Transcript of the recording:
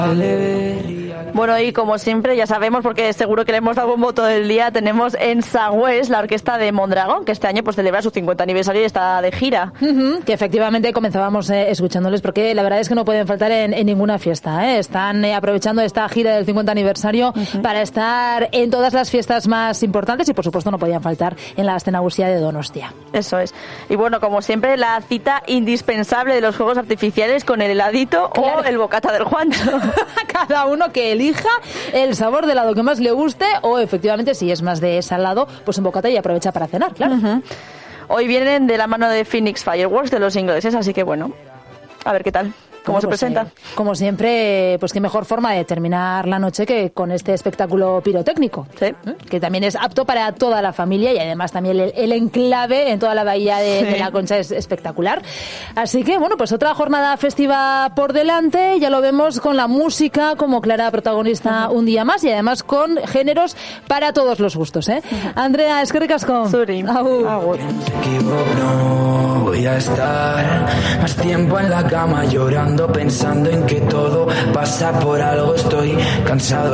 Bueno, y como siempre, ya sabemos, porque seguro que le hemos dado un voto del día, tenemos en Sagües la orquesta de Mondragón, que este año pues celebra su 50 aniversario y está de gira. Que efectivamente comenzábamos escuchándoles, porque la verdad es que no pueden faltar en ninguna fiesta. Están aprovechando esta gira del 50 aniversario para estar en todas las fiestas más importantes y, por supuesto, no podían faltar en la Astenausia de Donostia. Eso es. Y bueno, como siempre, la cita indispensable de los fuegos artificiales con el heladito o el bocata del Juancho. Cada uno que elija el sabor de helado que más le guste, o efectivamente, si es más de salado, pues un bocata y aprovecha para cenar, claro. Hoy vienen de la mano de Phoenix Fireworks, de los ingleses, así que bueno, a ver qué tal. ¿Cómo se presenta? Como siempre, pues qué mejor forma de terminar la noche que con este espectáculo pirotécnico, que también es apto para toda la familia, y además también el enclave en toda la bahía de la Concha es espectacular. Así que, bueno, pues otra jornada festiva por delante, ya lo vemos con la música como clara protagonista un día más, y además con géneros para todos los gustos, Andrea, eskerrik asko. Zuri. Agur. No voy a estar más tiempo en la cama llorando, pensando en que todo pasa por algo. Estoy cansado.